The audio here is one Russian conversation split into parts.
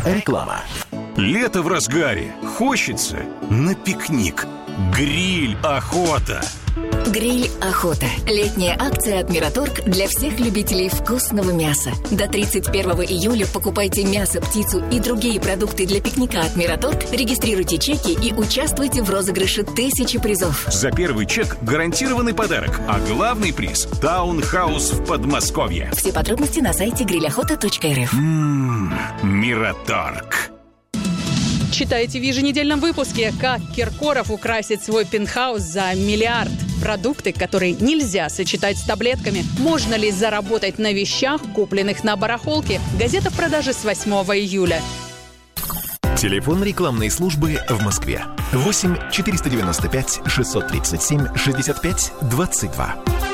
Реклама. Лето в разгаре. Хочется на пикник. Гриль охота. Гриль охота. Летняя акция от Мираторг для всех любителей вкусного мяса. До 31 июля покупайте мясо, птицу и другие продукты для пикника от Мираторг, регистрируйте чеки и участвуйте в розыгрыше 1000 призов. За первый чек гарантированный подарок, а главный приз – таунхаус в Подмосковье. Все подробности на сайте grillохота.рф. Мираторг. Читайте в еженедельном выпуске, как Киркоров украсит свой пентхаус за $1 миллиард. Продукты, которые нельзя сочетать с таблетками. Можно ли заработать на вещах, купленных на барахолке? Газета в продаже с 8 июля. Телефон рекламной службы в Москве. 8 495 637 65 22.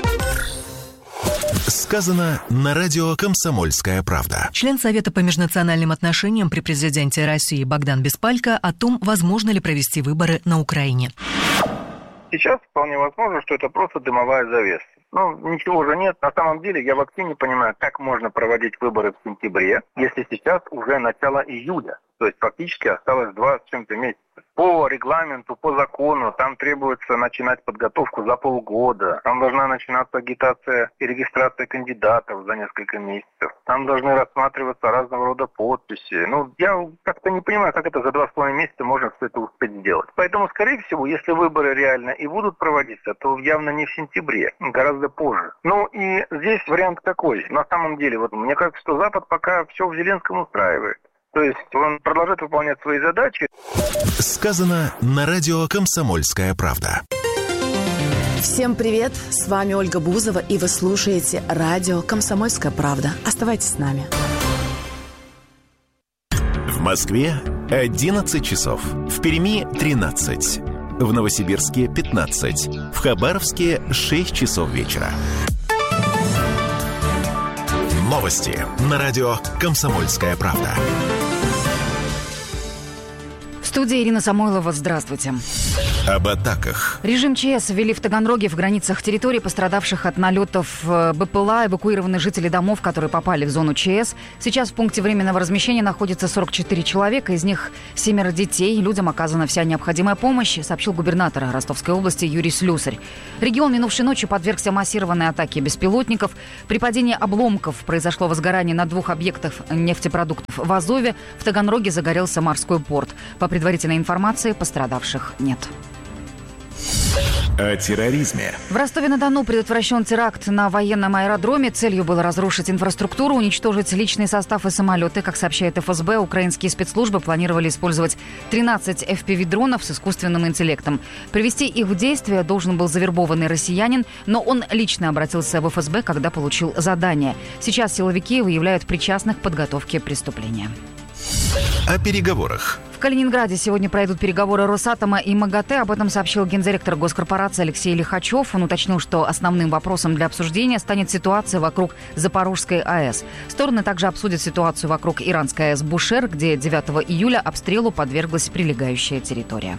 Сказано на радио «Комсомольская правда». Член Совета по межнациональным отношениям при президенте России Богдан Беспалько о том, возможно ли провести выборы на Украине. Сейчас вполне возможно, что это просто дымовая завеса. Ничего уже нет. На самом деле я вообще не понимаю, как можно проводить выборы в сентябре, если сейчас уже начало июля. То есть фактически осталось 2 с чем-то месяца. По регламенту, по закону, там требуется начинать подготовку за полгода. Там должна начинаться агитация и регистрация кандидатов за несколько месяцев. Там должны рассматриваться разного рода подписи. Я как-то не понимаю, как это за 2,5 месяца можно все это успеть сделать. Поэтому, скорее всего, если выборы реально и будут проводиться, то явно не в сентябре, гораздо позже. И здесь вариант какой? На самом деле, мне кажется, что Запад пока все в Зеленском устраивает. То есть он продолжает выполнять свои задачи. Сказано на радио «Комсомольская правда». Всем привет! С вами Ольга Бузова, и вы слушаете радио «Комсомольская правда». Оставайтесь с нами. В Москве 11 часов. В Перми 13. В Новосибирске 15. В Хабаровске 6 часов вечера. Новости на радио «Комсомольская правда». В студии Ирина Самойлова. Здравствуйте. Об атаках. Режим ЧС ввели в Таганроге. В границах территории, пострадавших от налетов БПЛА, эвакуированы жители домов, которые попали в зону ЧС. Сейчас в пункте временного размещения находится 44 человека, из них 7 детей. Людям оказана вся необходимая помощь, сообщил губернатор Ростовской области Юрий Слюсарь. Регион минувшей ночью подвергся массированной атаке беспилотников. При падении обломков произошло возгорание на 2 объектах нефтепродуктов в Азове. В Таганроге загорелся морской порт. По предварительной информации, пострадавших нет. О терроризме. В Ростове-на-Дону предотвращен теракт на военном аэродроме. Целью было разрушить инфраструктуру, уничтожить личный состав и самолеты. Как сообщает ФСБ, украинские спецслужбы планировали использовать 13 FPV-дронов с искусственным интеллектом. Привести их в действие должен был завербованный россиянин, но он лично обратился в ФСБ, когда получил задание. Сейчас силовики выявляют причастных к подготовке преступления. О переговорах. В Калининграде сегодня пройдут переговоры Росатома и МАГАТЭ. Об этом сообщил гендиректор госкорпорации Алексей Лихачев. Он уточнил, что основным вопросом для обсуждения станет ситуация вокруг Запорожской АЭС. Стороны также обсудят ситуацию вокруг иранской АЭС Бушер, где 9 июля обстрелу подверглась прилегающая территория.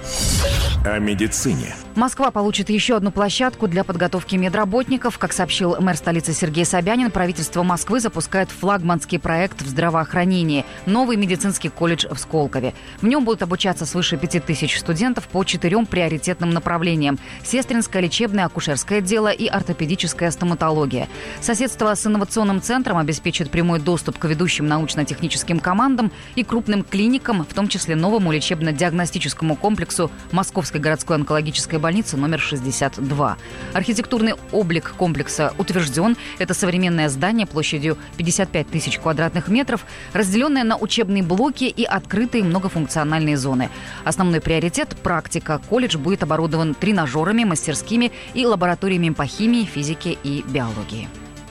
О медицине. Москва получит еще одну площадку для подготовки медработников. Как сообщил мэр столицы Сергей Собянин, правительство Москвы запускает флагманский проект в здравоохранении – новый медицинский колледж в Сколково. В нем будут обучаться свыше 5000 студентов по 4 приоритетным направлениям – сестринское, лечебное, акушерское дело и ортопедическая стоматология. Соседство с инновационным центром обеспечит прямой доступ к ведущим научно-техническим командам и крупным клиникам, в том числе новому лечебно-диагностическому комплексу Московской городской онкологической больницы номер 62. Архитектурный облик комплекса утвержден. Это современное здание площадью 55 тысяч квадратных метров, разделенное на учебные блоки и открытые многофункциональные зоны. Основной приоритет – практика. Колледж будет оборудован тренажерами, мастерскими и лабораториями по химии, физике и биологии.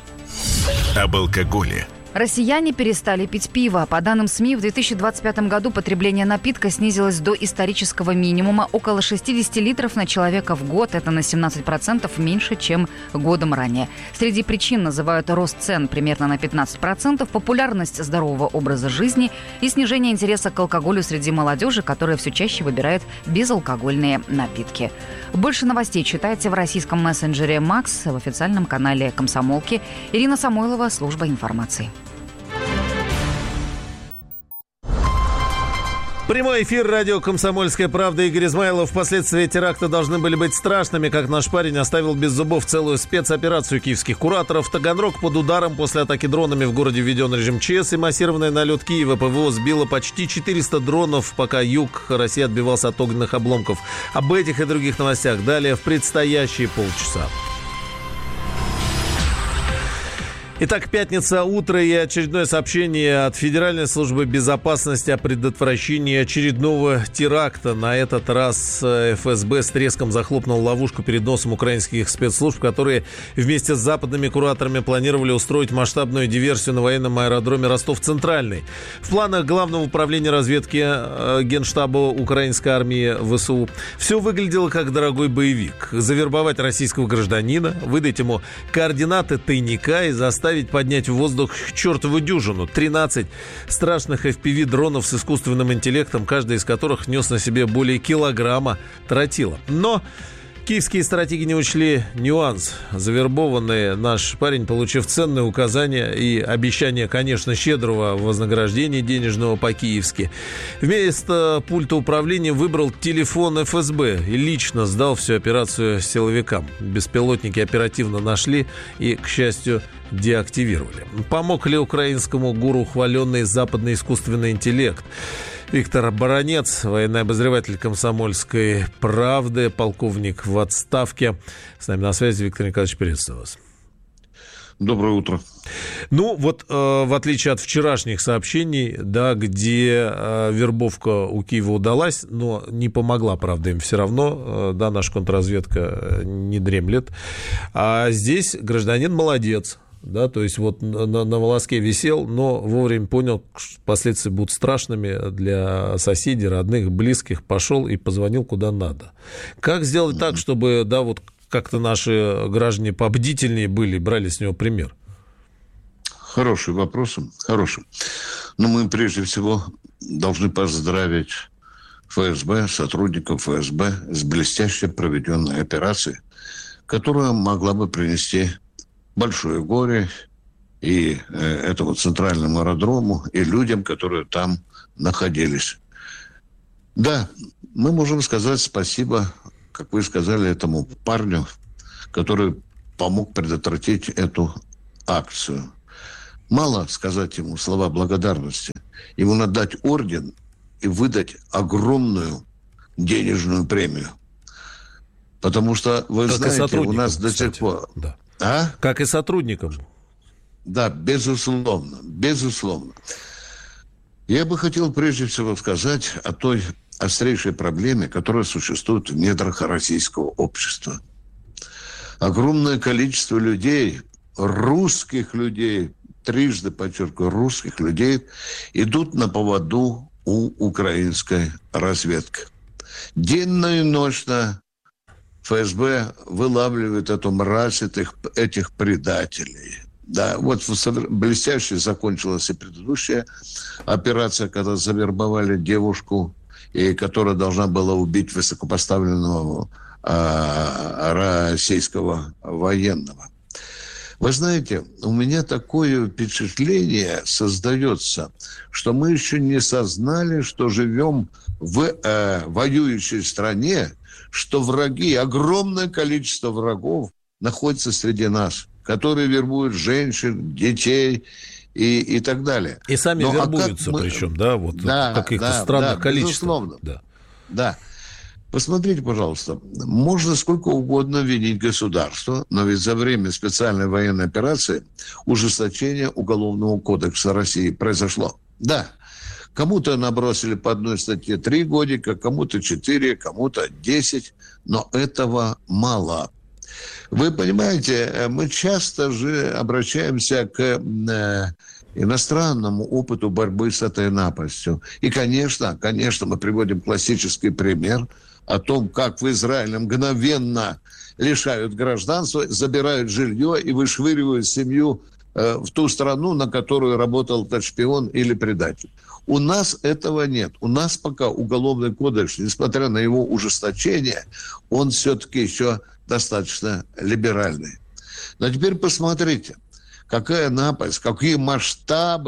Об алкоголе. Россияне перестали пить пиво. По данным СМИ, в 2025 году потребление напитка снизилось до исторического минимума. Около 60 литров на человека в год. Это на 17% меньше, чем годом ранее. Среди причин называют рост цен примерно на 15%, популярность здорового образа жизни и снижение интереса к алкоголю среди молодежи, которая все чаще выбирает безалкогольные напитки. Больше новостей читайте в российском мессенджере «Макс», в официальном канале «Комсомолки». Ирина Самойлова, служба информации. Прямой эфир радио «Комсомольская правда». Игорь Измайлов. Последствия теракта должны были быть страшными, как наш парень оставил без зубов целую спецоперацию киевских кураторов. Таганрог под ударом. После атаки дронами в городе введен режим ЧС, и массированный налет Киева. ПВО сбило почти 400 дронов, пока юг России отбивался от огненных обломков. Об этих и других новостях далее в предстоящие полчаса. Итак, пятница, утро и очередное сообщение от Федеральной службы безопасности о предотвращении очередного теракта. На этот раз ФСБ с треском захлопнул ловушку перед носом украинских спецслужб, которые вместе с западными кураторами планировали устроить масштабную диверсию на военном аэродроме Ростов-Центральный. В планах Главного управления разведки Генштаба украинской армии ВСУ все выглядело как дорогой боевик. Завербовать российского гражданина, выдать ему координаты тайника и заставить поднять в воздух чертову дюжину. 13 страшных FPV-дронов с искусственным интеллектом, каждый из которых нес на себе более килограмма тротила. Но киевские стратеги не учли нюанс. Завербованный наш парень, получив ценные указания и обещание, конечно, щедрого вознаграждения денежного по-киевски, вместо пульта управления выбрал телефон ФСБ и лично сдал всю операцию силовикам. Беспилотники оперативно нашли и, к счастью, деактивировали. Помог ли украинскому гуру хваленный западный искусственный интеллект? Виктор Баранец, военный обозреватель «Комсомольской правды», полковник в отставке. С нами на связи. Виктор Николаевич, приветствую вас. Доброе утро. Ну, вот в отличие от вчерашних сообщений, да, где вербовка у Киева удалась, но не помогла, правда, им все равно, да, наша контрразведка не дремлет. А здесь гражданин молодец. Да, то есть вот на волоске висел, но вовремя понял, что последствия будут страшными для соседей, родных, близких, пошел и позвонил куда надо. Как сделать так, чтобы, да, вот как-то наши граждане побдительнее были, брали с него пример? Хороший вопрос, хороший. Но мы прежде всего должны поздравить ФСБ, сотрудников ФСБ с блестяще проведенной операцией, которая могла бы принести большое горе и этому центральному аэродрому, и людям, которые там находились. Да, мы можем сказать спасибо, как вы сказали, этому парню, который помог предотвратить эту акцию. Мало сказать ему слова благодарности. Ему надо дать орден и выдать огромную денежную премию. Потому что, вы как знаете, у нас до сих пор... Да. А? Как и сотрудникам. Да, безусловно, безусловно. Я бы хотел прежде всего сказать о той острейшей проблеме, которая существует в недрах российского общества. Огромное количество людей, русских людей, трижды подчеркиваю, русских людей, идут на поводу у украинской разведки. Денно и ночно ФСБ вылавливает эту мразь, этих предателей. Да, вот блестяще закончилась и предыдущая операция, когда завербовали девушку, и которая должна была убить высокопоставленного российского военного. Вы знаете, у меня такое впечатление создается, что мы еще не сознали, что живем в воюющей стране, что враги, огромное количество врагов находится среди нас, которые вербуют женщин, детей и так далее. И сами вербуются, причем, да, вот в каких-то странных количествах. Безусловно. Да. Посмотрите, пожалуйста, можно сколько угодно винить государство, но ведь за время специальной военной операции ужесточение Уголовного кодекса России произошло. Да. Кому-то набросили по одной статье 3 годика, кому-то 4, кому-то 10, но этого мало. Вы понимаете, мы часто же обращаемся к иностранному опыту борьбы с этой напастью. И, конечно, мы приводим классический пример о том, как в Израиле мгновенно лишают гражданства, забирают жилье и вышвыривают семью в ту страну, на которую работал этот шпион или предатель. У нас этого нет. У нас пока Уголовный кодекс, несмотря на его ужесточение, он все-таки еще достаточно либеральный. Но теперь посмотрите, какая напасть, какие масштабы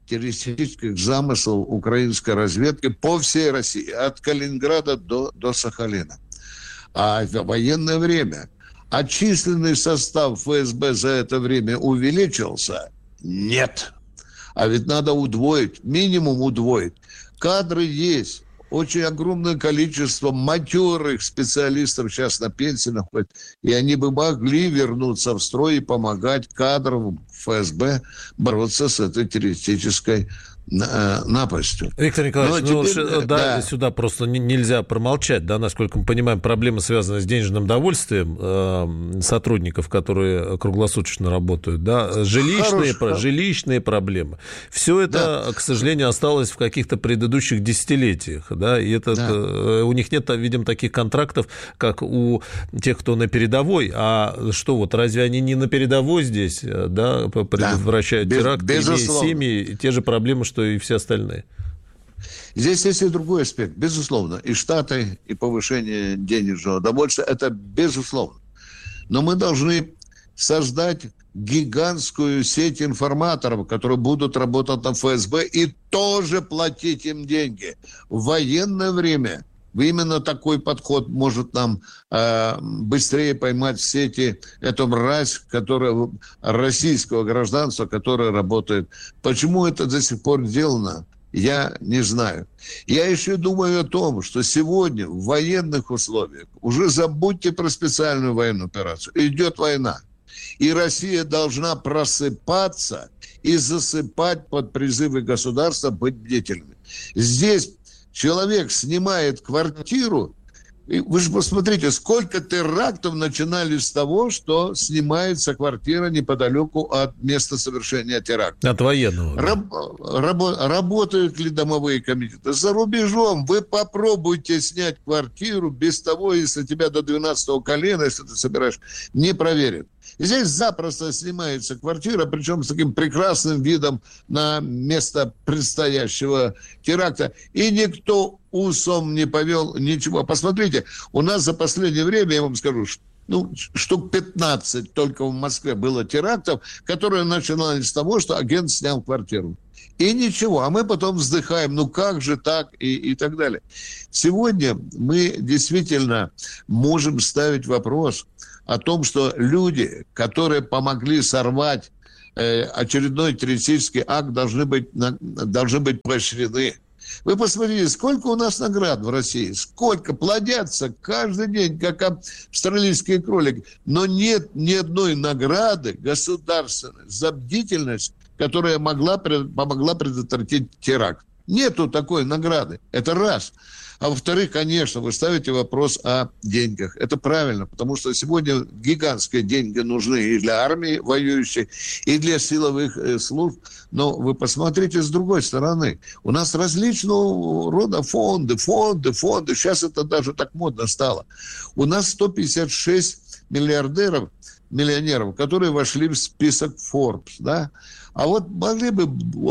террористических замыслов украинской разведки по всей России, от Калининграда до Сахалина. А в военное время численный состав ФСБ за это время увеличился? Нет. А ведь надо удвоить, минимум удвоить. Кадры есть. Очень огромное количество матерых специалистов сейчас на пенсии находят. И они бы могли вернуться в строй и помогать кадрам ФСБ бороться с этой террористической напастью. Виктор Николаевич, сюда просто нельзя промолчать. Да, насколько мы понимаем, проблемы, связанные с денежным довольствием сотрудников, которые круглосуточно работают, да, жилищные проблемы. Все это, к сожалению, осталось в каких-то предыдущих десятилетиях. Да, и у них нет, видимо, таких контрактов, как у тех, кто на передовой. А что, вот разве они не на передовой здесь, да, предотвращают теракты, имея семьи, те же проблемы, что и все остальные? Здесь есть и другой аспект, безусловно. И Штаты, и повышение денежного довольствия, это безусловно. Но мы должны создать гигантскую сеть информаторов, которые будут работать на ФСБ и тоже платить им деньги. В военное время именно такой подход может нам быстрее поймать в сети эту мразь, которая российского гражданства, которая работает. Почему это до сих пор сделано, я не знаю. Я еще думаю о том, что сегодня в военных условиях, уже забудьте про специальную военную операцию, идет война. И Россия должна просыпаться и засыпать под призывы государства быть бдительными. Здесь человек снимает квартиру, и вы же посмотрите, сколько терактов начинались с того, что снимается квартира неподалеку от места совершения теракта. От военного. Работают ли домовые комитеты? За рубежом вы попробуйте снять квартиру без того, если тебя до 12-го колена, если ты собираешь, не проверят. И здесь запросто снимается квартира, причем с таким прекрасным видом на место предстоящего теракта. И никто усом не повел ничего. Посмотрите, у нас за последнее время, я вам скажу, штук 15 только в Москве было терактов, которые начинались с того, что агент снял квартиру. И ничего, а мы потом вздыхаем, как же так и так далее. Сегодня мы действительно можем ставить вопрос о том, что люди, которые помогли сорвать очередной террористический акт, должны быть поощрены. Вы посмотрите, сколько у нас наград в России, сколько плодятся каждый день, как австралийские кролики. Но нет ни одной награды государственной за бдительность, которая помогла предотвратить теракт. Нету такой награды. Это раз. А во-вторых, конечно, вы ставите вопрос о деньгах. Это правильно, потому что сегодня гигантские деньги нужны и для армии воюющей, и для силовых служб. Но вы посмотрите с другой стороны. У нас различного рода фонды. Сейчас это даже так модно стало. У нас 156 миллионеров, которые вошли в список Forbes, да? А вот могли бы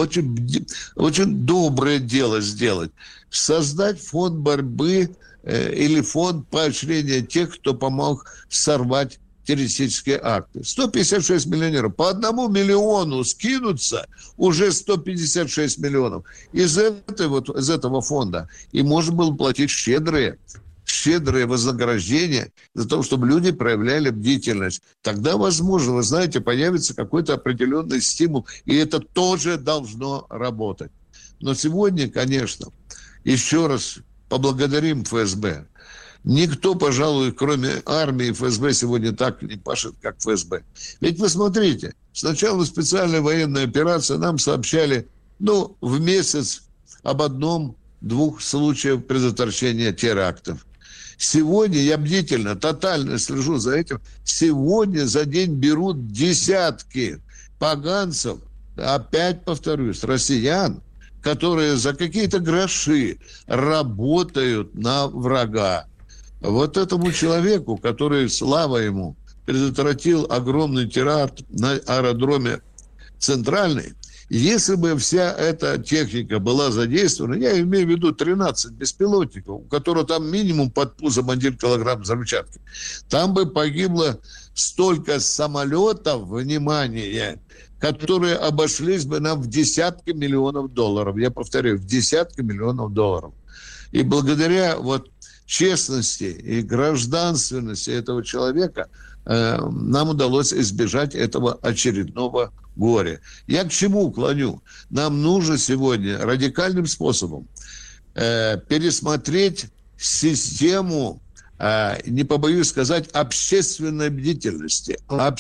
очень доброе дело сделать. Создать фонд борьбы или фонд поощрения тех, кто помог сорвать террористические акты. 156 миллионеров. По 1 миллиону скинутся уже 156 миллионов. Из этого фонда. И можно было платить щедрые вознаграждения за то, чтобы люди проявляли бдительность. Тогда, возможно, вы знаете, появится какой-то определенный стимул, и это тоже должно работать. Но сегодня, конечно, еще раз поблагодарим ФСБ. Никто, пожалуй, кроме армии и ФСБ сегодня так не пашет, как ФСБ. Ведь вы смотрите, сначала специальная военная операция нам сообщали, в месяц об 1-2 случаях предотвращения терактов. Сегодня я бдительно, тотально слежу за этим. Сегодня за день берут десятки поганцев, опять повторюсь, россиян, которые за какие-то гроши работают на врага. Вот этому человеку, который, слава ему, предотвратил огромный теракт на аэродроме Центральный, если бы вся эта техника была задействована, я имею в виду 13 беспилотников, у которых там минимум под пузом 1 килограмм взрывчатки, там бы погибло столько самолетов, внимание, которые обошлись бы нам в десятки миллионов долларов. Я повторяю, в десятки миллионов долларов. И благодаря вот честности и гражданственности этого человека нам удалось избежать этого очередного горя. Я к чему клоню? Нам нужно сегодня радикальным способом пересмотреть систему, не побоюсь сказать, общественной деятельности.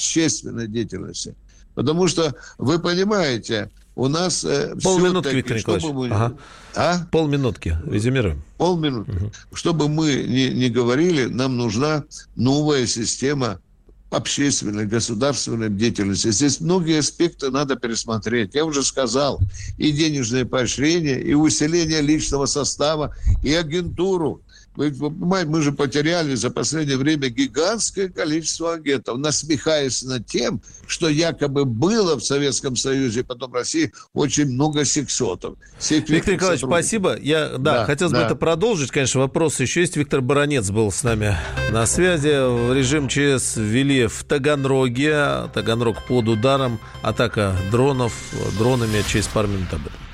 Потому что, вы понимаете, у нас... Полминутки, Виктор Николаевич. Полминутки. Резюмируем. Полминуты. Чтобы мы не говорили, нам нужна новая система общественной, государственной деятельности. Здесь многие аспекты надо пересмотреть. Я уже сказал, и денежное поощрение, и усиление личного состава, и агентуру. Вы понимаете, мы же потеряли за последнее время гигантское количество агентов, насмехаясь над тем, что якобы было в Советском Союзе, потом в России, очень много сексотов. Виктор Николаевич, спасибо. Хотелось бы это продолжить. Конечно, вопросы еще есть. Виктор Баранец был с нами на связи. В режим ЧС ввели в Таганроге. Таганрог под ударом. Атака дронами. Через пару минут об этом.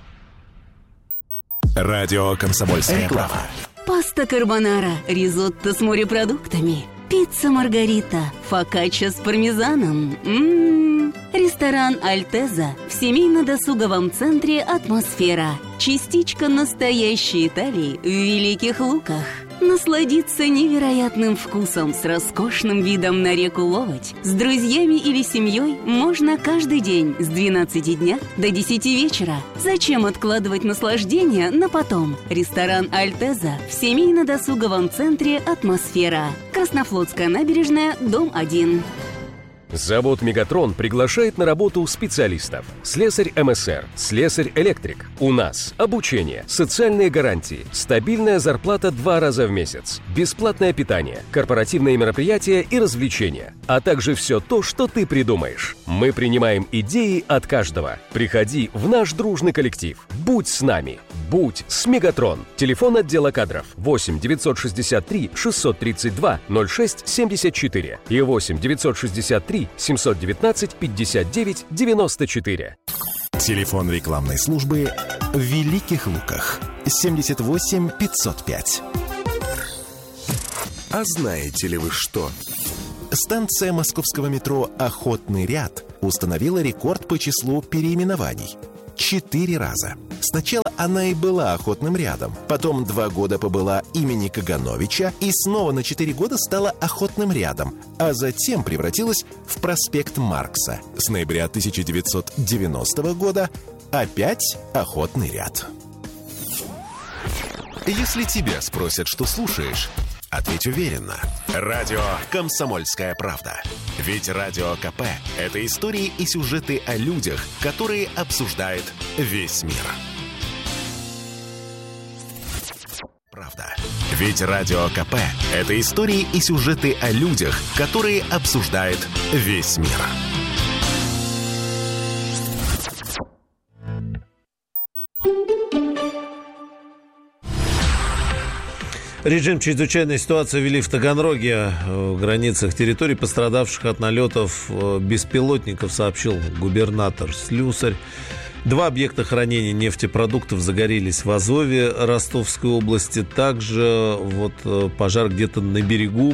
Радио «Комсомольская правда». Паста карбонара, ризотто с морепродуктами, пицца маргарита, фокачча с пармезаном. Ресторан «Альтеза» в семейно-досуговом центре «Атмосфера». Частичка настоящей Италии в Великих Луках. Насладиться невероятным вкусом с роскошным видом на реку Ловоть с друзьями или семьей можно каждый день с 12 дня до 10 вечера. Зачем откладывать наслаждение на потом? Ресторан «Альтеза» в семейно-досуговом центре «Атмосфера». Краснофлотская набережная, дом 1. Завод «Мегатрон» приглашает на работу специалистов. Слесарь МСР, слесарь-электрик. У нас обучение, социальные гарантии, стабильная зарплата 2 раза в месяц, бесплатное питание, корпоративные мероприятия и развлечения, а также все то, что ты придумаешь. Мы принимаем идеи от каждого. Приходи в наш дружный коллектив. Будь с нами. Будь с «Мегатрон». Телефон отдела кадров 8 963 632 06 74 и 8 963 719 59 94. Телефон рекламной службы в Великих Луках 78 505. А знаете ли вы что? Станция московского метро «Охотный ряд» установила рекорд по числу переименований. 4 раза. Сначала она и была Охотным рядом, потом 2 года побыла имени Кагановича и снова на 4 года стала Охотным рядом, а затем превратилась в проспект Маркса. С ноября 1990 года опять Охотный ряд. Если тебя спросят, что слушаешь, ответь уверенно. Радио «Комсомольская правда». Ведь Радио КП – это истории и сюжеты о людях, которые обсуждает весь мир. Правда. Ведь Радио КП – это истории и сюжеты о людях, которые обсуждает весь мир. Режим чрезвычайной ситуации ввели в Таганроге, в границах территорий, пострадавших от налетов беспилотников, сообщил губернатор Слюсарь. 2 объекта хранения нефтепродуктов загорелись в Азове Ростовской области. Также пожар где-то на берегу.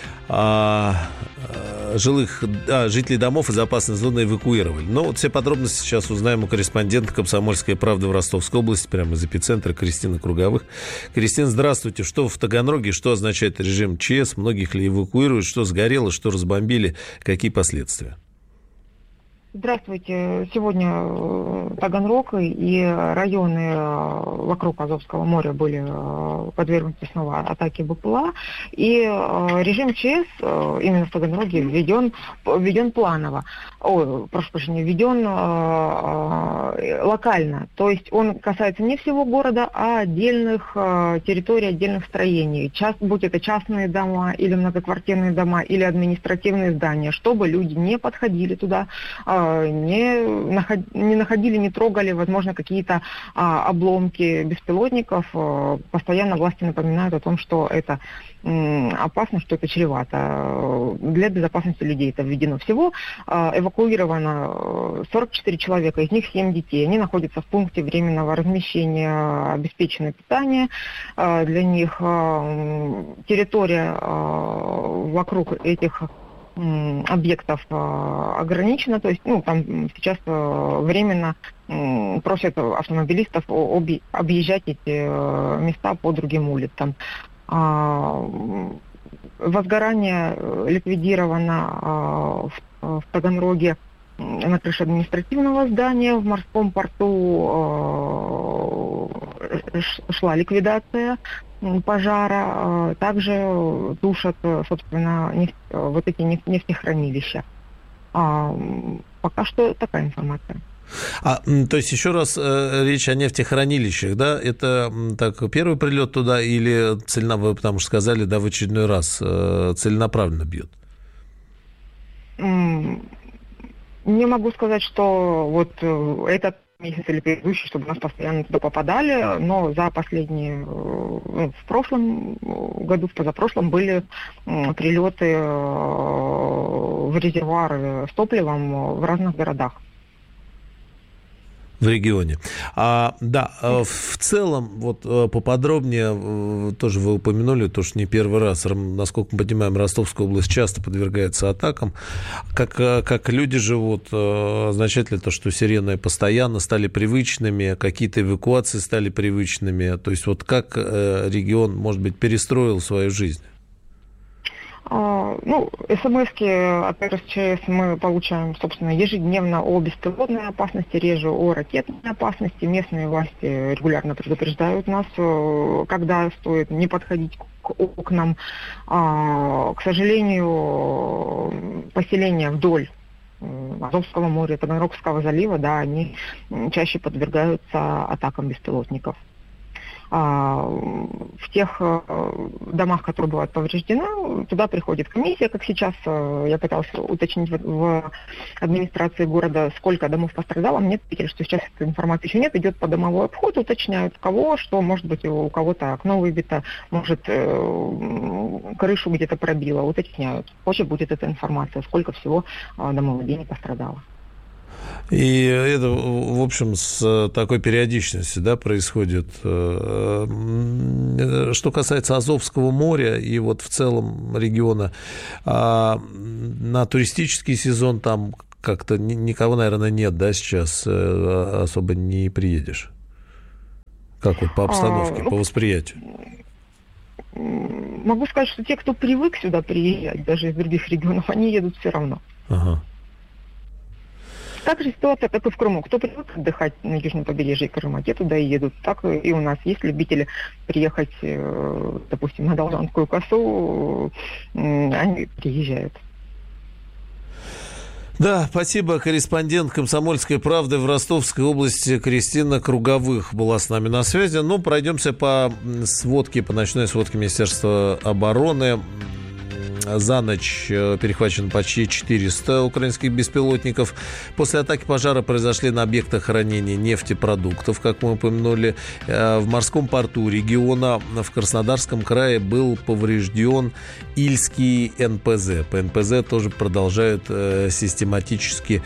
Жителей домов из опасной зоны эвакуировали. Но все подробности сейчас узнаем у корреспондента «Комсомольской правды» в Ростовской области, прямо из эпицентра, Кристины Круговых. Кристина, здравствуйте. Что в Таганроге, что означает режим ЧС? Многих ли эвакуируют? Что сгорело, что разбомбили? Какие последствия? Здравствуйте. Сегодня Таганрог и районы вокруг Азовского моря были подвергнуты снова атаке БПЛА. И режим ЧС именно в Таганроге введен планово. Введен локально. То есть он касается не всего города, а отдельных территорий, отдельных строений. Будь это частные дома или многоквартирные дома, или административные здания, чтобы люди не подходили туда, не находили, не трогали, возможно, какие-то обломки беспилотников. Постоянно власти напоминают о том, что это опасно, что это чревато. Для безопасности людей это введено. Всего эвакуировано 44 человека, из них 7 детей. Они находятся в пункте временного размещения, обеспечено питание. Для них территория вокруг этих объектов ограничена, то есть там сейчас временно просят автомобилистов объезжать эти места по другим улицам. Возгорание ликвидировано в Таганроге на крыше административного здания, в морском порту шла ликвидация пожара, также тушат, собственно, вот эти нефтехранилища. Пока что такая информация. То есть, еще раз, речь о нефтехранилищах, да? Это так, первый прилет туда или вы потому что сказали, да, в очередной раз целенаправленно бьет? Не могу сказать, что вот этот месяц или предыдущий, чтобы у нас постоянно туда попадали, но за последние, в прошлом году, в позапрошлом были прилеты в резервуары с топливом в разных городах. В регионе. В целом, вот поподробнее, тоже вы упомянули, то, что не первый раз, насколько мы понимаем, Ростовская область часто подвергается атакам. Как люди живут, означает ли то, что сирены постоянно стали привычными, какие-то эвакуации стали привычными? То есть вот как регион, может быть, перестроил свою жизнь? СМСки от РСЧС мы получаем, собственно, ежедневно о беспилотной опасности, реже о ракетной опасности. Местные власти регулярно предупреждают нас, когда стоит не подходить к окнам. К сожалению, поселения вдоль Азовского моря, Таганрогского залива, да, они чаще подвергаются атакам беспилотников. В тех домах, которые бывают повреждены, туда приходит комиссия, как сейчас. Я пыталась уточнить в администрации города, сколько домов пострадало. Мне ответили, что сейчас этой информации еще нет. Идет подомовой обход, уточняют, кого, что, может быть, у кого-то окно выбито, может, крышу где-то пробило. Уточняют. Позже будет эта информация, сколько всего домовладений пострадало. И это, в общем, с такой периодичностью, да, происходит. Что касается Азовского моря и вот в целом региона, на туристический сезон там как-то никого, наверное, нет, да, сейчас особо не приедешь? Как вот по обстановке, по восприятию? Могу сказать, что те, кто привык сюда приезжать, даже из других регионов, они едут все равно. Ага. Так же ситуация, как и в Крыму. Кто привык отдыхать на южном побережье Крыма, те туда и едут. Так и у нас есть любители приехать, допустим, на Должанскую косу, они приезжают. Да, спасибо. Корреспондент «Комсомольской правды» в Ростовской области Кристина Круговых была с нами на связи. Ну, пройдемся по ночной сводке Министерства обороны. За ночь перехвачено почти 400 украинских беспилотников. После атаки пожара произошли на объектах хранения нефтепродуктов, как мы упомянули. В морском порту региона в Краснодарском крае был поврежден Ильский НПЗ. По НПЗ тоже продолжают систематически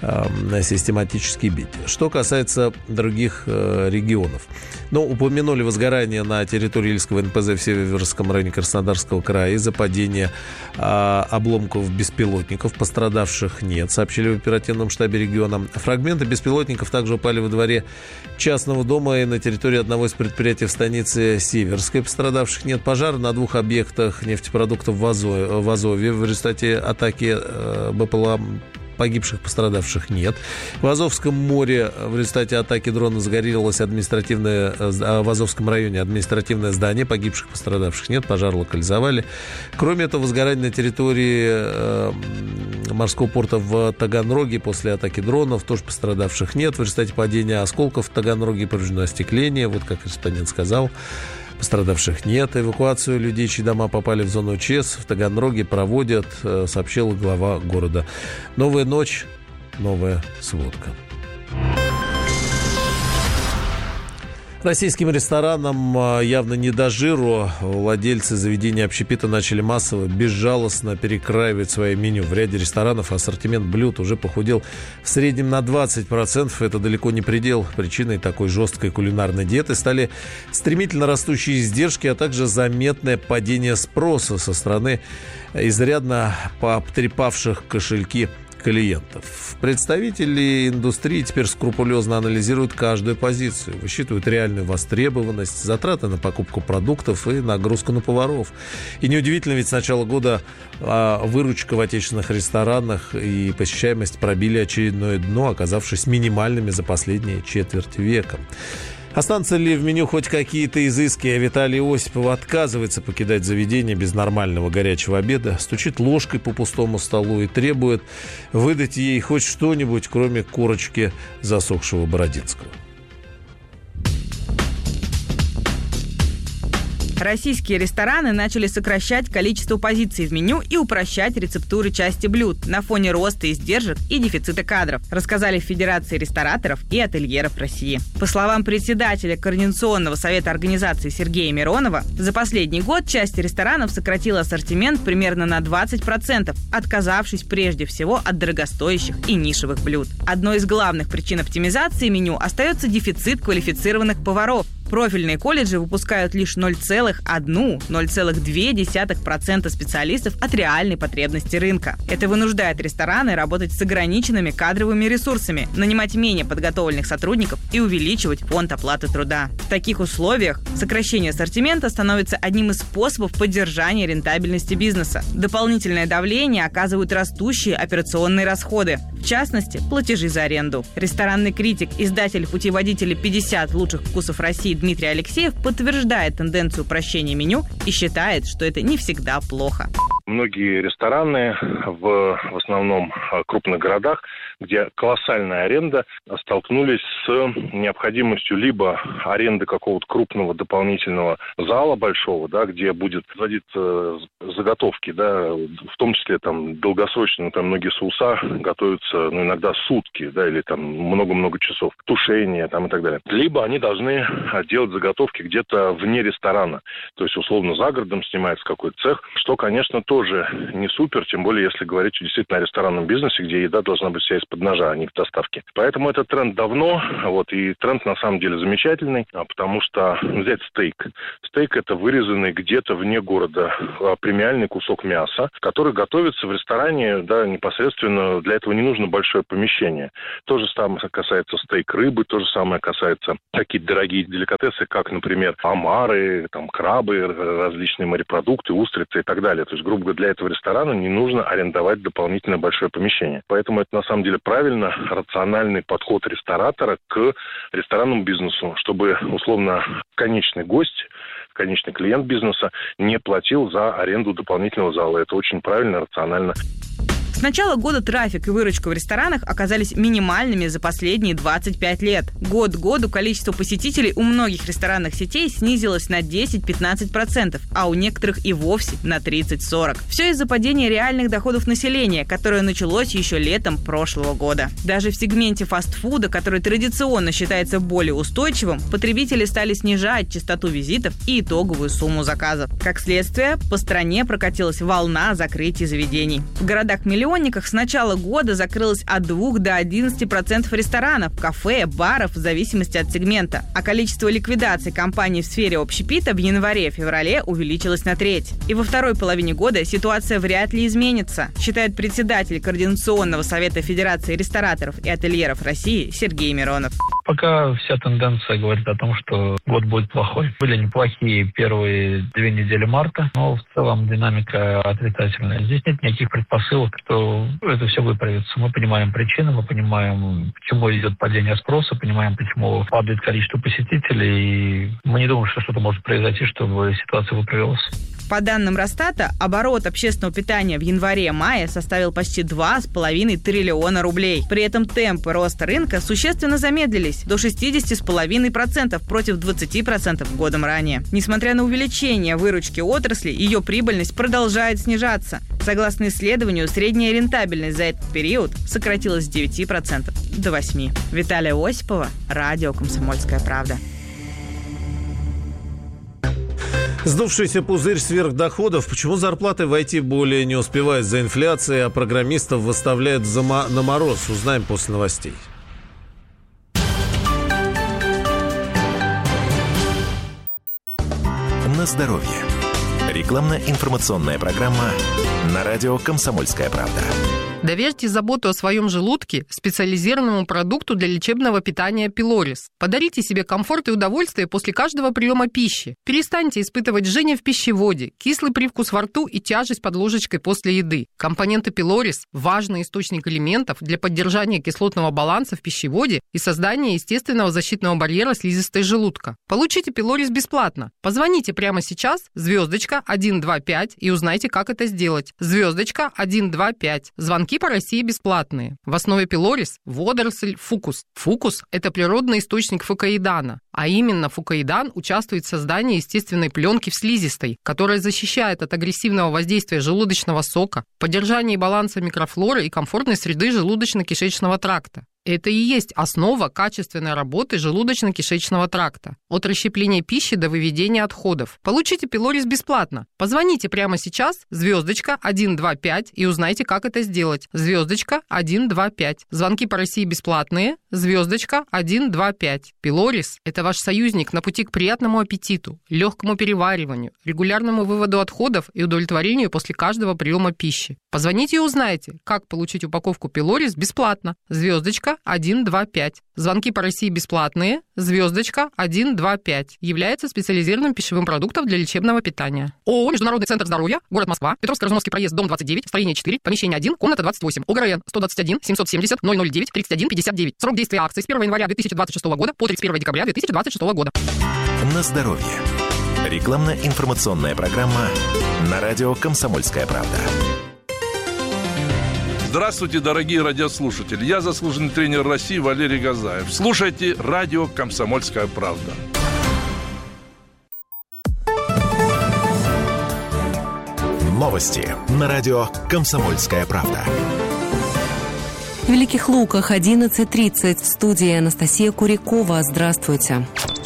бить. Что касается других регионов. Упомянули возгорание на территории Ильского НПЗ в Северском районе Краснодарского края из-за падения обломков беспилотников. Пострадавших нет, сообщили в оперативном штабе региона. Фрагменты беспилотников также упали во дворе частного дома и на территории одного из предприятий в станице Северской. Пострадавших нет. Пожар на 2 объектах нефтепродуктов в Азове. В результате атаки БПЛА погибших, пострадавших нет. В Азовском море в результате атаки дрона загорелось в Азовском районе административное здание. Погибших, пострадавших нет. Пожар локализовали. Кроме этого, возгорание на территории морского порта в Таганроге после атаки дронов. Тоже пострадавших нет. В результате падения осколков в Таганроге повреждено остекление. Вот как корреспондент сказал. Пострадавших нет. Эвакуацию людей, чьи дома попали в зону ЧС, в Таганроге проводят, сообщил глава города. Новая ночь новая сводка. Российским ресторанам явно не до жиру. Владельцы заведений общепита начали массово, безжалостно перекраивать свое меню. В ряде ресторанов ассортимент блюд уже похудел в среднем на 20%. Это далеко не предел. Причиной такой жесткой кулинарной диеты стали стремительно растущие издержки, а также заметное падение спроса со стороны изрядно пообтрепавших кошельки клиентов. Представители индустрии теперь скрупулезно анализируют каждую позицию, высчитывают реальную востребованность, затраты на покупку продуктов и нагрузку на поваров. И неудивительно, ведь с начала года выручка в отечественных ресторанах и посещаемость пробили очередное дно, оказавшись минимальными за последние четверть века. Останутся ли в меню хоть какие-то изыски? Виталий Осипов отказывается покидать заведение без нормального горячего обеда, стучит ложкой по пустому столу и требует выдать ей хоть что-нибудь, кроме корочки засохшего Бородинского. Российские рестораны начали сокращать количество позиций в меню и упрощать рецептуры части блюд на фоне роста издержек и дефицита кадров, рассказали в Федерации рестораторов и ательеров России. По словам председателя Координационного совета организации Сергея Миронова, за последний год часть ресторанов сократила ассортимент примерно на 20%, отказавшись прежде всего от дорогостоящих и нишевых блюд. Одной из главных причин оптимизации меню остается дефицит квалифицированных поваров. Профильные колледжи выпускают лишь 0,2% специалистов от реальной потребности рынка. Это вынуждает рестораны работать с ограниченными кадровыми ресурсами, нанимать менее подготовленных сотрудников и увеличивать фонд оплаты труда. В таких условиях сокращение ассортимента становится одним из способов поддержания рентабельности бизнеса. Дополнительное давление оказывают растущие операционные расходы, в частности, платежи за аренду. Ресторанный критик, издатель путеводителя «50 лучших вкусов России» Дмитрий Алексеев подтверждает тенденцию упрощения меню и считает, что это не всегда плохо. Многие рестораны в основном крупных городах, где колоссальная аренда, столкнулись с необходимостью либо аренды какого-то крупного дополнительного зала большого, да, где будет производиться заготовки, да, в том числе там долгосрочно, там многие соуса готовятся, иногда сутки, да, или там много-много часов, тушение там и так далее. Либо они должны делать заготовки где-то вне ресторана, то есть условно за городом снимается какой-то цех, что, конечно, тоже не супер, тем более если говорить действительно о ресторанном бизнесе, где еда должна быть вся из-под ножа, а не к доставке. Поэтому этот тренд давно, и тренд на самом деле замечательный, потому что взять стейк. Стейк — это вырезанный где-то вне города премиальный кусок мяса, который готовится в ресторане, да, непосредственно. Для этого не нужно большое помещение. То же самое касается стейк рыбы, то же самое касается такие дорогие деликатесы, как, например, омары, там, крабы, различные морепродукты, устрицы и так далее. То есть, грубо говоря, для этого ресторана не нужно арендовать дополнительное большое помещение. Поэтому это на самом деле правильно, рациональный подход ресторатора к ресторанному бизнесу, чтобы, условно, конечный гость, конечный клиент бизнеса не платил за аренду дополнительного зала. Это очень правильно, рационально. С начала года трафик и выручка в ресторанах оказались минимальными за последние 25 лет. Год к году количество посетителей у многих ресторанных сетей снизилось на 10-15%, а у некоторых и вовсе на 30-40%. Все из-за падения реальных доходов населения, которое началось еще летом прошлого года. Даже в сегменте фастфуда, который традиционно считается более устойчивым, потребители стали снижать частоту визитов и итоговую сумму заказов. Как следствие, по стране прокатилась волна закрытий заведений. В городах-миллионниках с начала года закрылось от 2 до 11% ресторанов, кафе, баров в зависимости от сегмента. А количество ликвидаций компаний в сфере общепита в январе-феврале увеличилось на треть. И во второй половине года ситуация вряд ли изменится, считает председатель Координационного совета Федерации рестораторов и ательеров России Сергей Миронов. Пока вся тенденция говорит о том, что год будет плохой. Были неплохие первые 2 недели марта, но в целом динамика отрицательная. Здесь нет никаких предпосылок, что это все выправится. Мы понимаем причины, мы понимаем, почему идет падение спроса, понимаем, почему падает количество посетителей. И мы не думаем, что что-то может произойти, чтобы ситуация выправилась. По данным Росстата, оборот общественного питания в январе-мае составил почти 2,5 триллиона рублей. При этом темпы роста рынка существенно замедлились до 60,5% против 20% годом ранее. Несмотря на увеличение выручки отрасли, ее прибыльность продолжает снижаться. Согласно исследованию, средняя рентабельность за этот период сократилась с 9% до 8%. Виталия Осипова, радио «Комсомольская правда». Сдувшийся пузырь сверхдоходов. Почему зарплаты в IT более не успевают за инфляцией, а программистов выставляют на мороз? Узнаем после новостей. На здоровье. Рекламно-информационная программа на радио «Комсомольская правда». Доверьте заботу о своем желудке специализированному продукту для лечебного питания «Пилорис». Подарите себе комфорт и удовольствие после каждого приема пищи. Перестаньте испытывать жжение в пищеводе, кислый привкус во рту и тяжесть под ложечкой после еды. Компоненты «Пилорис» – важный источник элементов для поддержания кислотного баланса в пищеводе и создания естественного защитного барьера слизистой желудка. Получите «Пилорис» бесплатно. Позвоните прямо сейчас *125 и узнайте, как это сделать. *125. Звонки по России бесплатные. В основе «Пилорис» – водоросль фукус. Фукус – это природный источник фукоидана, а именно фукоидан участвует в создании естественной пленки в слизистой, которая защищает от агрессивного воздействия желудочного сока, поддержании баланса микрофлоры и комфортной среды желудочно-кишечного тракта. Это и есть основа качественной работы желудочно-кишечного тракта. От расщепления пищи до выведения отходов. Получите «Пилорис» бесплатно. Позвоните прямо сейчас *125 и узнайте, как это сделать. *125. Звонки по России бесплатные. *125. «Пилорис» – это ваш союзник на пути к приятному аппетиту, легкому перевариванию, регулярному выводу отходов и удовлетворению после каждого приема пищи. Позвоните и узнайте, как получить упаковку «Пилорис» бесплатно. *125. Звонки по России бесплатные. *125. Является специализированным пищевым продуктом для лечебного питания. ООО «Международный центр здоровья», город Москва, Петровско-Разумовский проезд, дом 29, строение 4, помещение 1, комната 28, ОГРН 121 770 009 31 59. Срок действия акции с 1 января 2026 года по 31 декабря 2026 года. На здоровье. Рекламно-информационная программа на радио «Комсомольская правда». Здравствуйте, дорогие радиослушатели. Я заслуженный тренер России Валерий Газаев. Слушайте радио «Комсомольская правда». Новости на радио «Комсомольская правда». В Великих Луках 11:30. В студии Анастасия Курякова. Здравствуйте.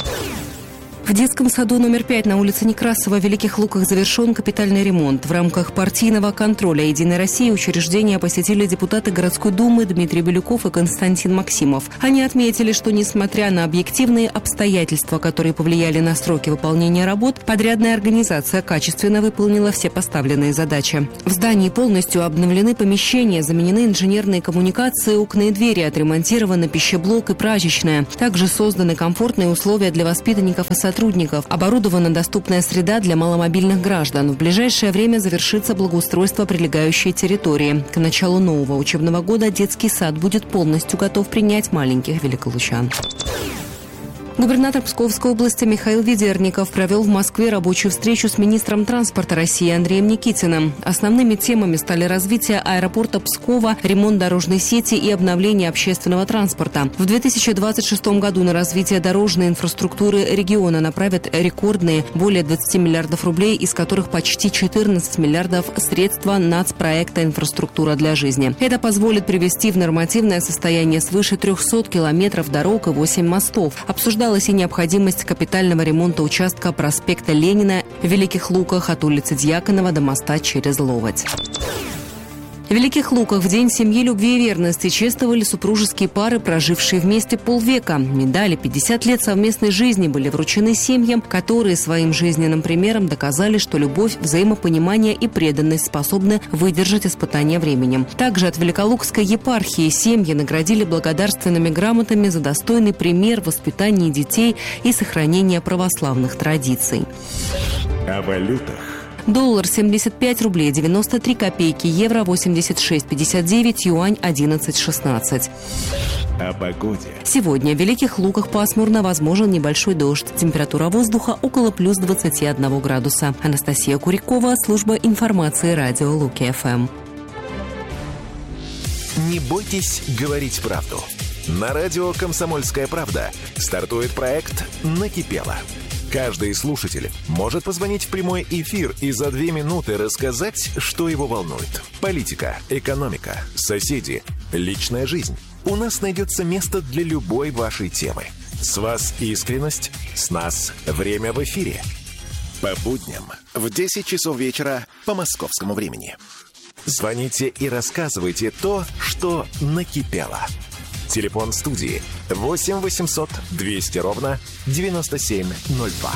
В детском саду номер 5 на улице Некрасова в Великих Луках завершен капитальный ремонт. В рамках партийного контроля «Единой России» учреждение посетили депутаты городской думы Дмитрий Белюков и Константин Максимов. Они отметили, что несмотря на объективные обстоятельства, которые повлияли на сроки выполнения работ, подрядная организация качественно выполнила все поставленные задачи. В здании полностью обновлены помещения, заменены инженерные коммуникации, окна и двери, отремонтированы пищеблок и прачечная. Также созданы комфортные условия для воспитанников и сотрудников. Оборудована доступная среда для маломобильных граждан. В ближайшее время завершится благоустройство прилегающей территории. К началу нового учебного года детский сад будет полностью готов принять маленьких великолучан. Губернатор Псковской области Михаил Ведерников провел в Москве рабочую встречу с министром транспорта России Андреем Никитиным. Основными темами стали развитие аэропорта Пскова, ремонт дорожной сети и обновление общественного транспорта. В 2026 году на развитие дорожной инфраструктуры региона направят рекордные более 20 миллиардов рублей, из которых почти 14 миллиардов средства нацпроекта «Инфраструктура для жизни». Это позволит привести в нормативное состояние свыше 300 километров дорог и 8 мостов. Обсуждалась и необходимость капитального ремонта участка проспекта Ленина в Великих Луках от улицы Дьяконова до моста через Ловоть. В Великих Луках в День семьи, любви и верности чествовали супружеские пары, прожившие вместе полвека. Медали «50 лет совместной жизни» были вручены семьям, которые своим жизненным примером доказали, что любовь, взаимопонимание и преданность способны выдержать испытания временем. Также от Великолукской епархии семьи наградили благодарственными грамотами за достойный пример воспитания детей и сохранения православных традиций. О валютах. Доллар 75 рублей 93 копейки, евро 86,59, юань 11,16. О погоде. Сегодня в Великих Луках пасмурно, возможен небольшой дождь. Температура воздуха около плюс 21 градуса. Анастасия Курякова, служба информации радио Луки-ФМ. Не бойтесь говорить правду. На радио «Комсомольская правда» стартует проект «Накипело». Каждый слушатель может позвонить в прямой эфир и за 2 минуты рассказать, что его волнует. Политика, экономика, соседи, личная жизнь. У нас найдется место для любой вашей темы. С вас искренность, с нас время в эфире. По будням в 10 часов вечера по московскому времени. Звоните и рассказывайте то, что накипело. Телефон студии 8 800 200 ровно 9702.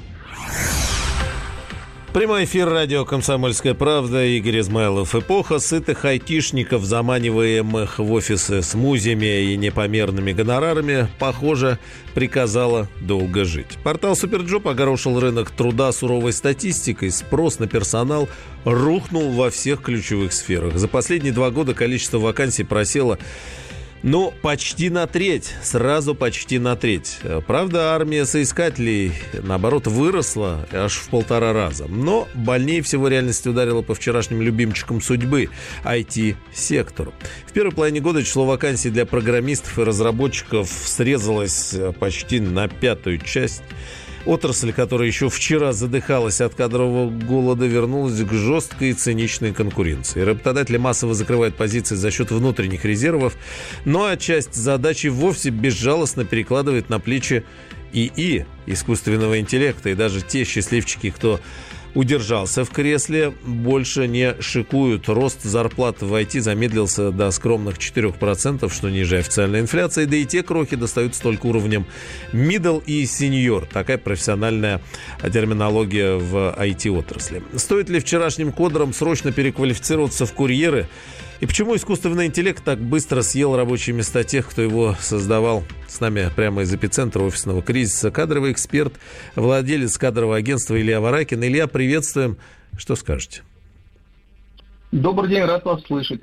Прямой эфир радио «Комсомольская правда». Игорь Измайлов. Эпоха сытых айтишников, заманиваемых в офисы с музями и непомерными гонорарами, похоже, приказала долго жить. Портал Суперджоп огорошил рынок труда суровой статистикой. Спрос на персонал рухнул во всех ключевых сферах. За последние 2 года количество вакансий просело почти на треть, сразу почти на треть. Правда, армия соискателей, наоборот, выросла аж в 1,5 раза. Но больнее всего реальность ударила по вчерашним любимчикам судьбы – IT-сектору. В первой половине года число вакансий для программистов и разработчиков срезалось почти на 1/5 часть. Отрасль, которая еще вчера задыхалась от кадрового голода, вернулась к жесткой и циничной конкуренции. Работодатели массово закрывают позиции за счет внутренних резервов, а часть задачи вовсе безжалостно перекладывает на плечи ИИ, искусственного интеллекта, и даже те счастливчики, кто удержался в кресле, больше не шикуют. Рост зарплат в IT замедлился до скромных 4%, что ниже официальной инфляции, да и те крохи достаются только уровнем middle и senior. Такая профессиональная терминология в IT-отрасли. Стоит ли вчерашним кодерам срочно переквалифицироваться в курьеры? И почему искусственный интеллект так быстро съел рабочие места тех, кто его создавал? С нами прямо из эпицентра офисного кризиса кадровый эксперт, владелец кадрового агентства Илья Варакин. Илья, приветствуем. Что скажете? Добрый день, рад вас слышать.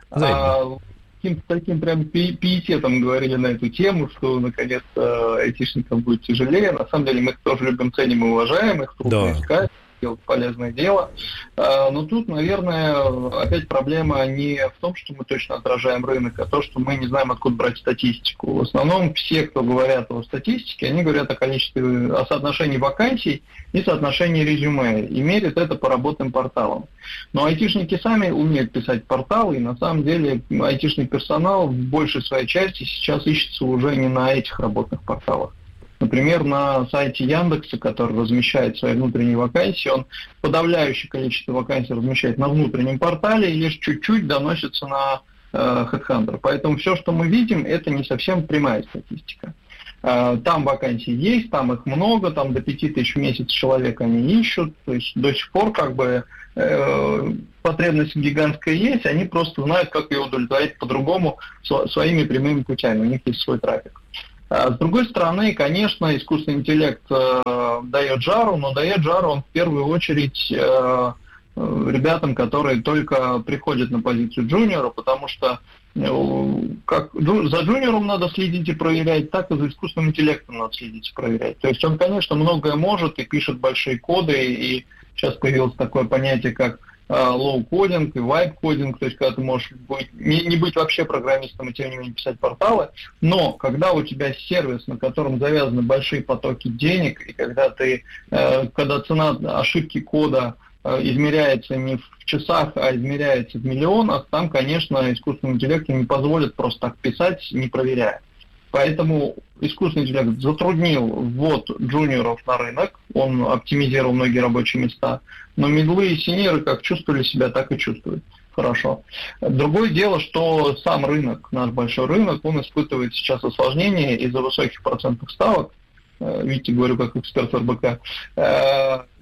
Таким прям пиететом говорили на эту тему, что наконец-то айтишникам будет тяжелее. На самом деле мы их тоже любим, ценим и уважаем, их трудно искать, делать полезное дело. Но тут, наверное, опять проблема не в том, что мы точно отражаем рынок, а то, что мы не знаем, откуда брать статистику. В основном все, кто говорят о статистике, они говорят о количестве, о соотношении вакансий и соотношении резюме, и мерят это по работным порталам. Но айтишники сами умеют писать порталы, и на самом деле айтишный персонал в большей своей части сейчас ищется уже не на этих работных порталах. Например, на сайте Яндекса, который размещает свои внутренние вакансии, он подавляющее количество вакансий размещает на внутреннем портале и лишь чуть-чуть доносится на HeadHunter. Поэтому все, что мы видим, это не совсем прямая статистика. Там вакансий есть, там их много, там до 5000 в месяц человек они ищут, то есть до сих пор потребность гигантская есть, они просто знают, как ее удовлетворить по-другому своими прямыми путями, у них есть свой трафик. С другой стороны, конечно, искусственный интеллект дает жару, но дает жару он в первую очередь ребятам, которые только приходят на позицию джуниора, потому что как за джуниором надо следить и проверять, так и за искусственным интеллектом надо следить и проверять. То есть он, конечно, многое может и пишет большие коды, и сейчас появилось такое понятие, как лоу-кодинг и вайп-кодинг, то есть когда ты можешь не быть вообще программистом и тем не менее писать порталы, но когда у тебя сервис, на котором завязаны большие потоки денег, и когда цена ошибки кода измеряется не в часах, а измеряется в миллионах, там, конечно, искусственный интеллект не позволит просто так писать, не проверяя. Поэтому искусственный интеллект затруднил ввод джуниоров на рынок, он оптимизировал многие рабочие места, но мидлы и синьоры как чувствовали себя, так и чувствуют. Хорошо. Другое дело, что сам рынок, наш большой рынок, он испытывает сейчас осложнения из-за высоких процентных ставок. Видите, говорю как эксперт РБК.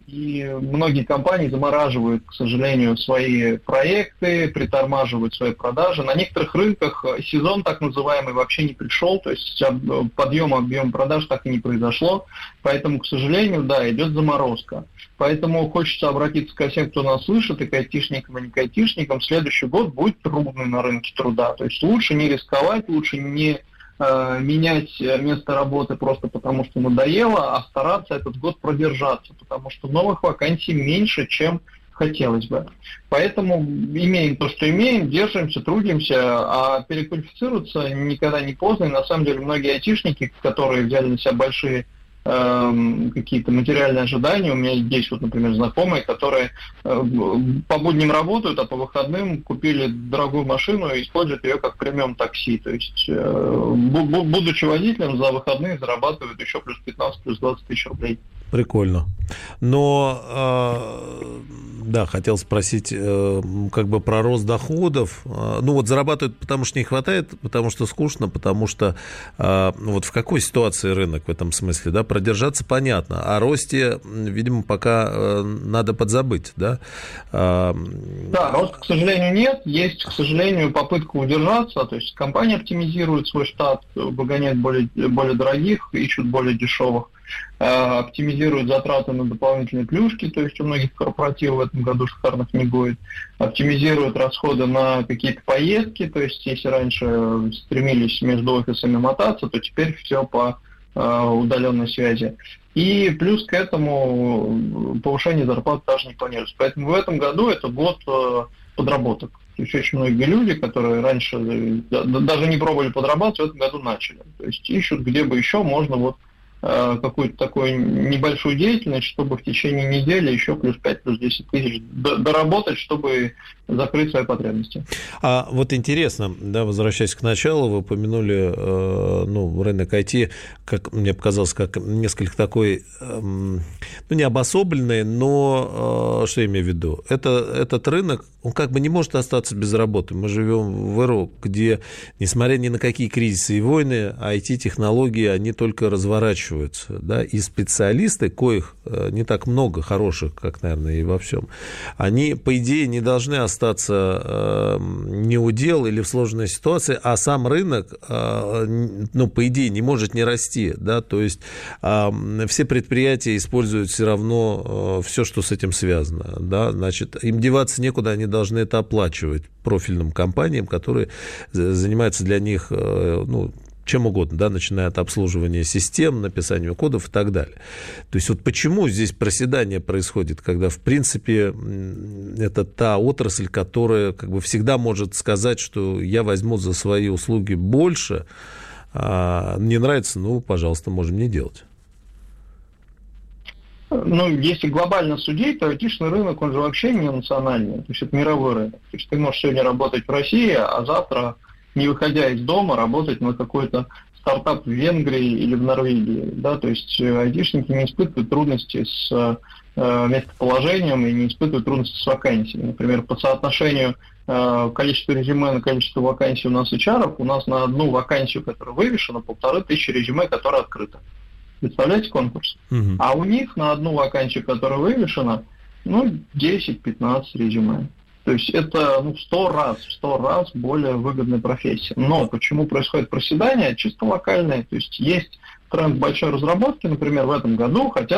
и многие компании замораживают, к сожалению, свои проекты, притормаживают свои продажи. На некоторых рынках сезон так называемый вообще не пришел, то есть подъема объема продаж так и не произошло, поэтому, к сожалению, да, идет заморозка. Поэтому хочется обратиться ко всем, кто нас слышит, и к айтишникам, и не к айтишникам. Следующий год будет трудный на рынке труда, то есть лучше не рисковать, лучше не менять место работы просто потому, что надоело, а стараться этот год продержаться, потому что новых вакансий меньше, чем хотелось бы. Поэтому имеем то, что имеем, держимся, трудимся, а переквалифицироваться никогда не поздно. И на самом деле многие айтишники, которые взяли на себя большие какие-то материальные ожидания. У меня есть, вот, например, знакомые, которые по будням работают, а по выходным купили дорогую машину и используют ее как премиум такси. То есть, будучи водителем, за выходные зарабатывают еще плюс 15, плюс 20 тысяч рублей. Прикольно. Но, да, хотел спросить как бы про рост доходов. Ну вот зарабатывают, потому что не хватает, потому что скучно, потому что вот в какой ситуации рынок в этом смысле, да, продержаться понятно, о росте, видимо, пока надо подзабыть, да? Да, роста, к сожалению, нет. Есть, к сожалению, попытка удержаться, то есть компания оптимизирует свой штат, выгоняет более дорогих, ищут более дешевых. Оптимизируют затраты на дополнительные плюшки, то есть у многих корпоративов в этом году шикарных не будет. Оптимизируют расходы на какие-то поездки, то есть если раньше стремились между офисами мотаться, то теперь все по удаленной связи. И плюс к этому повышение зарплат даже не планируется. Поэтому в этом году это год подработок. То есть очень многие люди, которые раньше даже не пробовали подрабатывать, в этом году начали. То есть ищут, где бы еще можно вот какую-то такую небольшую деятельность, чтобы в течение недели еще плюс 5, плюс 10 тысяч доработать, чтобы закрыть свои потребности. А вот интересно, да, возвращаясь к началу, вы упомянули рынок IT, как мне показалось, как несколько такой, не обособленный, но что я имею в виду? Этот рынок, он как бы не может остаться без работы. Мы живем в эру, где, несмотря ни на какие кризисы и войны, IT-технологии, они только разворачиваются. Да, и специалисты, коих не так много хороших, как, наверное, и во всем, они, по идее, не должны остаться неудел или в сложной ситуации, а сам рынок, по идее, не может не расти. Да, то есть все предприятия используют все равно все, что с этим связано. Да, значит, им деваться некуда, они должны это оплачивать профильным компаниям, которые занимаются для них, чем угодно, да, начиная от обслуживания систем, написания кодов и так далее. То есть вот почему здесь проседание происходит, когда, в принципе, это та отрасль, которая как бы всегда может сказать, что я возьму за свои услуги больше, не нравится, пожалуйста, можем не делать. Если глобально судить, то айтишный рынок, он же вообще не национальный, то есть это мировой рынок. То есть ты можешь сегодня работать в России, а завтра, не выходя из дома, работать на какой-то стартап в Венгрии или в Норвегии. Да? То есть айтишники не испытывают трудности с местоположением и не испытывают трудности с вакансиями. Например, по соотношению количества резюме на количество вакансий у нас HR, у нас на одну вакансию, которая вывешена, 1500 резюме, которые открыты. Представляете конкурс? Угу. А у них на одну вакансию, которая вывешена, 10-15 резюме. То есть это в 100 раз более выгодная профессия. Но почему происходит проседание? Чисто локальное. То есть есть тренд большой разработки, например, в этом году хотят